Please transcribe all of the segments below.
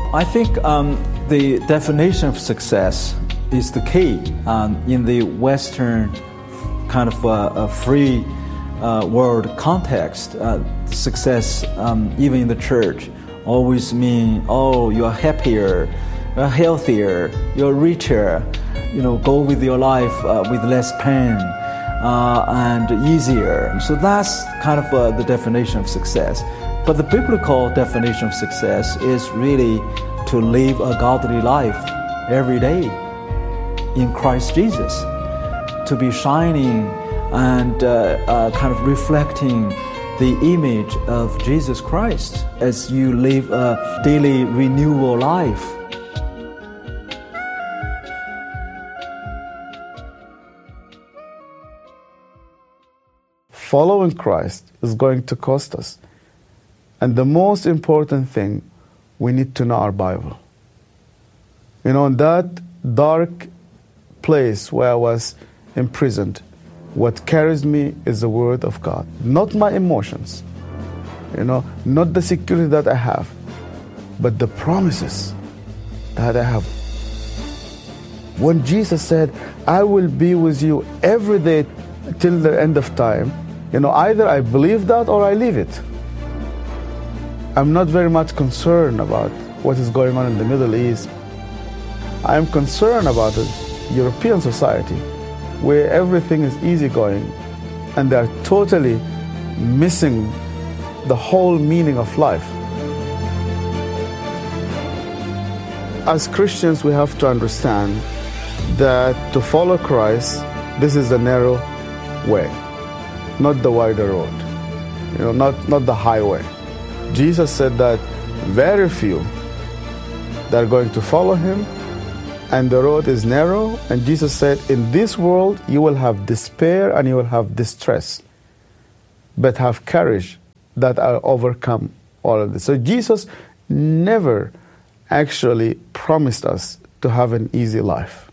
I think the definition of success is the key in the Western kind of a free world context. Success, even in the church, always mean, oh, you're happier, you're healthier, you're richer, go with your life with less pain and easier. So that's kind of the definition of success. But the biblical definition of success is really to live a godly life every day in Christ Jesus, to be shining and kind of reflecting the image of Jesus Christ as you live a daily renewal life. Following Christ is going to cost us. And the most important thing, we need to know our Bible. In that dark place where I was imprisoned, what carries me is the Word of God, not my emotions, not the security that I have, but the promises that I have. When Jesus said, I will be with you every day till the end of time, either I believe that or I leave it. I'm not very much concerned about what is going on in the Middle East. I'm concerned about the European society, where everything is easygoing and they're totally missing the whole meaning of life. As Christians, we have to understand that to follow Christ, this is the narrow way, not the wider road, not the highway. Jesus said that very few that are going to follow him, and the road is narrow. And Jesus said, in this world you will have despair and you will have distress, but have courage that I overcome all of this. So Jesus never actually promised us to have an easy life.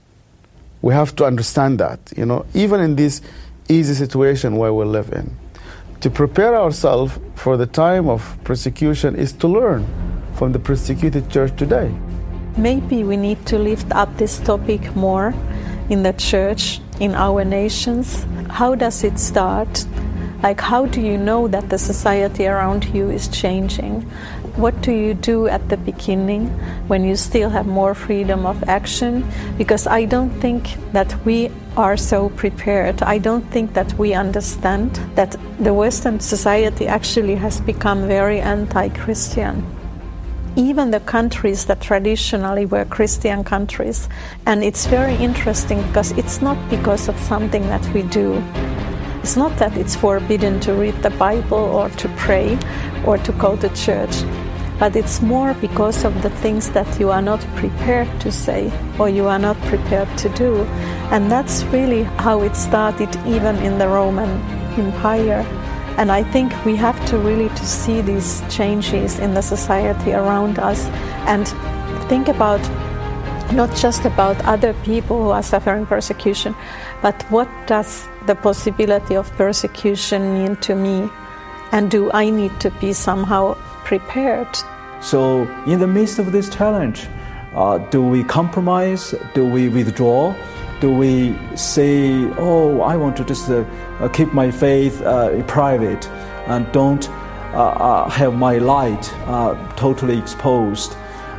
We have to understand that, even in this easy situation where we live in. To prepare ourselves for the time of persecution is to learn from the persecuted church today. Maybe we need to lift up this topic more in the church, in our nations. How does it start? How do you know that the society around you is changing? What do you do at the beginning when you still have more freedom of action? Because I don't think that we are so prepared. I don't think that we understand that the Western society actually has become very anti-Christian. Even the countries that traditionally were Christian countries. And it's very interesting because it's not because of something that we do. It's not that it's forbidden to read the Bible or to pray or to go to church, but it's more because of the things that you are not prepared to say or you are not prepared to do. And that's really how it started even in the Roman Empire. And I think we have to really to see these changes in the society around us and think about not just about other people who are suffering persecution, but what does the possibility of persecution mean to me? And do I need to be somehow prepared? So in the midst of this challenge, do we compromise? Do we withdraw? Do we say, oh, I want to just keep my faith private and don't have my light totally exposed,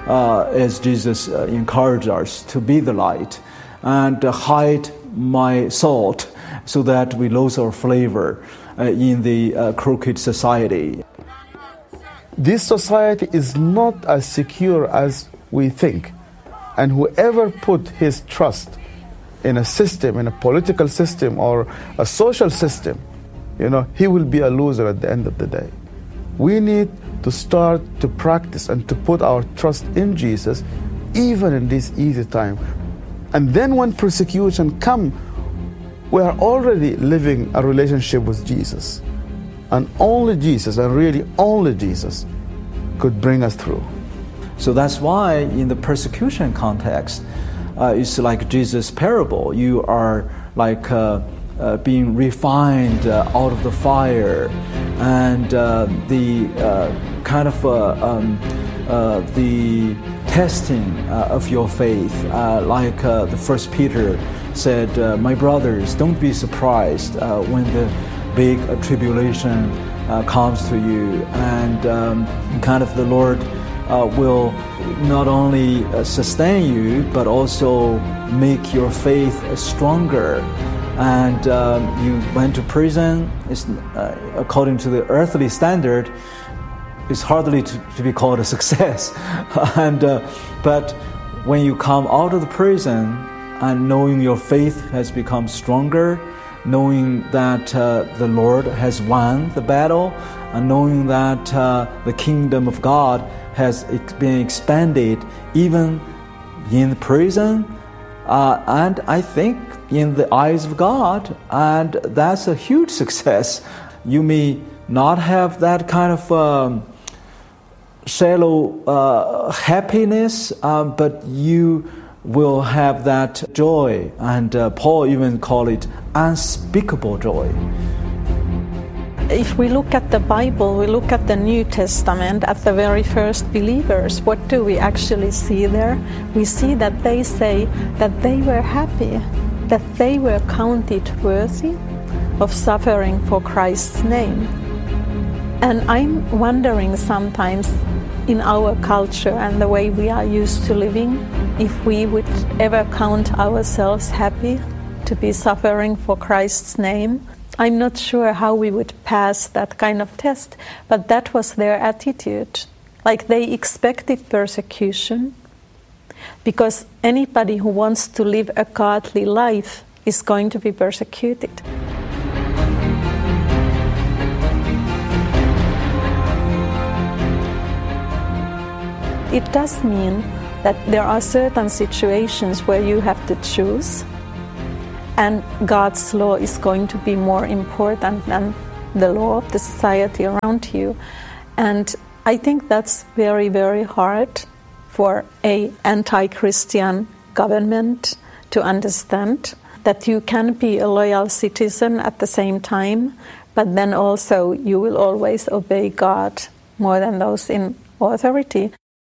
as Jesus encouraged us to be the light, and hide my salt so that we lose our flavor in the crooked society? This society is not as secure as we think. And whoever put his trust in a system, in a political system or a social system, he will be a loser at the end of the day. We need to start to practice and to put our trust in Jesus, even in this easy time. And then when persecution comes, we are already living a relationship with Jesus. And only Jesus, and really only Jesus, could bring us through. So that's why in the persecution context, it's like Jesus' parable. You are like being refined out of the fire, and the kind of the testing of your faith, like the First Peter said, my brothers, don't be surprised when the big tribulation comes to you, and kind of the Lord will not only sustain you, but also make your faith stronger. And you went to prison. It's, according to the earthly standard, it's hardly to be called a success. But when you come out of the prison and knowing your faith has become stronger, knowing that the Lord has won the battle, and knowing that the kingdom of God has been expanded even in the prison, and I think in the eyes of God, and that's a huge success. You may not have that kind of shallow happiness, but you will have that joy, and Paul even called it unspeakable joy. If we look at the Bible, we look at the New Testament, at the very first believers, what do we actually see there? We see that they say that they were happy, that they were counted worthy of suffering for Christ's name. And I'm wondering sometimes, in our culture and the way we are used to living, if we would ever count ourselves happy to be suffering for Christ's name. I'm not sure how we would pass that kind of test, but that was their attitude. Like, they expected persecution, because anybody who wants to live a godly life is going to be persecuted. It does mean that there are certain situations where you have to choose, and God's law is going to be more important than the law of the society around you. And I think that's very, very hard for an anti-Christian government to understand, that you can be a loyal citizen at the same time, but then also you will always obey God more than those in authority.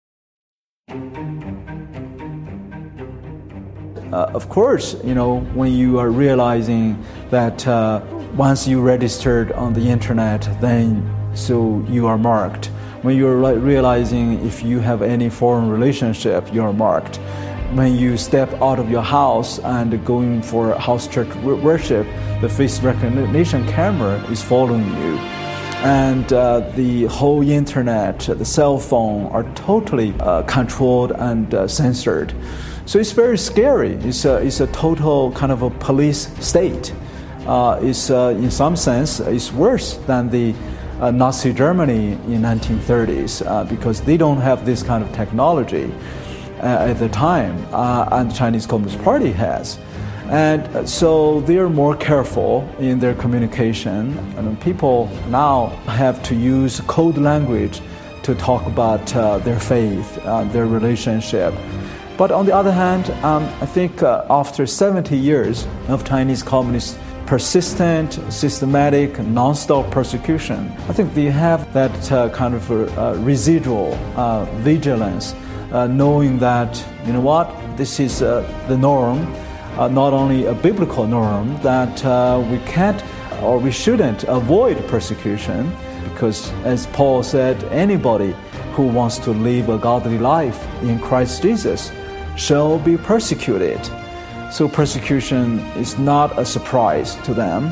Of course, when you are realizing that once you registered on the internet, then so you are marked. When you're realizing if you have any foreign relationship, you're marked. When you step out of your house and going for house church worship, the face recognition camera is following you. And the whole internet, the cell phone are totally controlled and censored. So it's very scary. It's a total kind of a police state. It's in some sense it's worse than the Nazi Germany in 1930s because they don't have this kind of technology at the time, and the Chinese Communist Party has. And so they're more careful in their communication, and people now have to use code language to talk about their faith, their relationship. But on the other hand, I think after 70 years of Chinese Communist persistent, systematic, non-stop persecution, I think they have that kind of residual vigilance, knowing that, this is the norm, not only a biblical norm, that we can't or we shouldn't avoid persecution, because as Paul said, anybody who wants to live a godly life in Christ Jesus shall be persecuted. So persecution is not a surprise to them.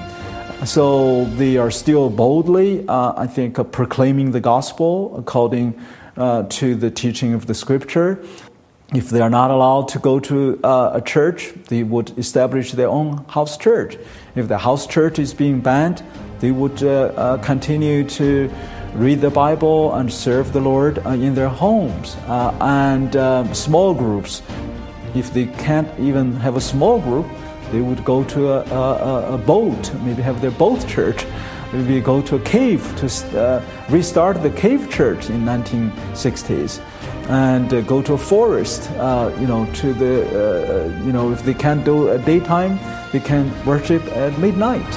So they are still boldly, I think, proclaiming the gospel according to the teaching of the scripture. If they are not allowed to go to a church, they would establish their own house church. If the house church is being banned, they would continue to read the Bible and serve the Lord in their homes. And small groups, if they can't even have a small group, they would go to a boat, maybe have their boat church. Maybe go to a cave to restart the cave church in 1960s. And go to a forest, to the, if they can't do at daytime, they can worship at midnight.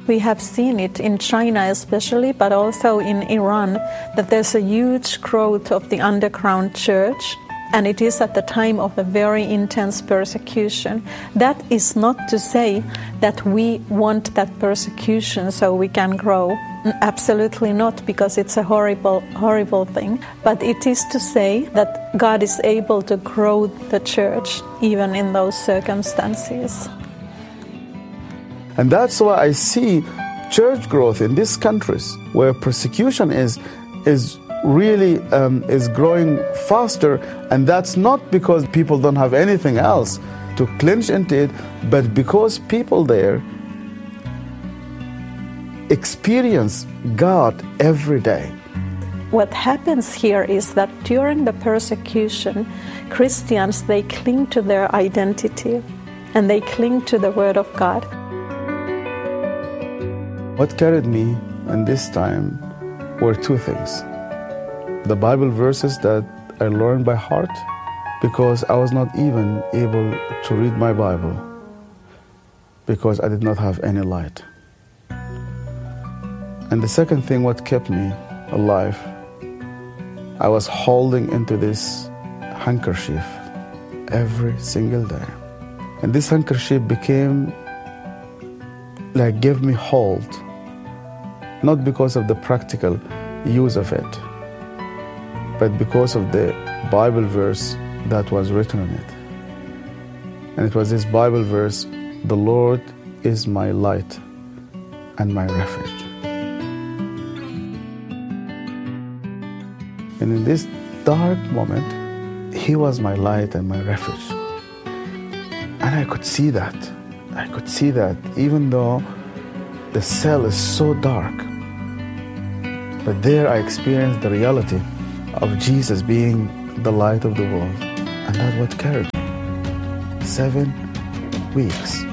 We have seen it in China especially, but also in Iran, that there's a huge growth of the underground church, and it is at the time of a very intense persecution. That is not to say that we want that persecution so we can grow. Absolutely not, because it's a horrible, horrible thing. But it is to say that God is able to grow the church even in those circumstances. And that's why I see church growth in these countries where persecution is really is growing faster, and that's not because people don't have anything else to clinch into it, but because people there experience God every day. What happens here is that during the persecution, Christians, they cling to their identity and they cling to the Word of God. What carried me in this time were two things. The Bible verses that I learned by heart, because I was not even able to read my Bible, because I did not have any light. And the second thing, what kept me alive, I was holding into this handkerchief every single day. And this handkerchief became, like, gave me hold, not because of the practical use of it, but because of the Bible verse that was written on it. And it was this Bible verse, "The Lord is my light and my refuge." And in this dark moment, He was my light and my refuge. And I could see that. I could see that even though the cell is so dark. But there I experienced the reality of Jesus being the light of the world. And that's what carried me. 7 weeks